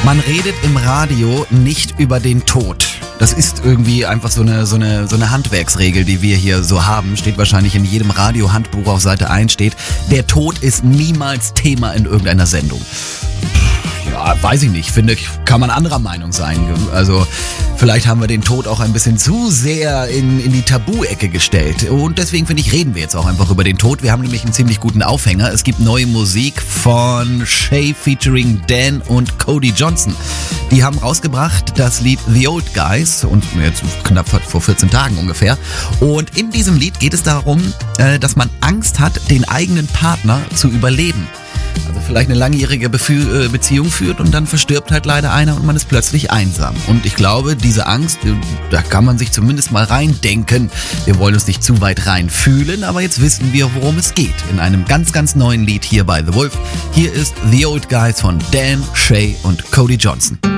Man redet im Radio nicht über den Tod. Das ist irgendwie einfach so eine Handwerksregel, die wir hier so haben. Steht wahrscheinlich in jedem Radiohandbuch auf Seite 1 steht, der Tod ist niemals Thema in irgendeiner Sendung. Ja, weiß ich nicht. Finde ich, kann man anderer Meinung sein. Also vielleicht haben wir den Tod auch ein bisschen zu sehr in die Tabu-Ecke gestellt. Und deswegen finde ich, reden wir jetzt auch einfach über den Tod. Wir haben nämlich einen ziemlich guten Aufhänger. Es gibt neue Musik von Shay featuring Dan und Cody Johnson. Die haben rausgebracht das Lied The Old Guys und jetzt knapp vor 14 Tagen ungefähr. Und in diesem Lied geht es darum, dass man Angst hat, den eigenen Partner zu überleben. Also vielleicht eine langjährige Beziehung führt und dann verstirbt halt leider einer und man ist plötzlich einsam. Und ich glaube, diese Angst, da kann man sich zumindest mal reindenken. Wir wollen uns nicht zu weit reinfühlen, aber jetzt wissen wir, worum es geht. In einem ganz, ganz neuen Lied hier bei The Wolf. Hier ist The Old Guys von Dan, Shay und Cody Johnson.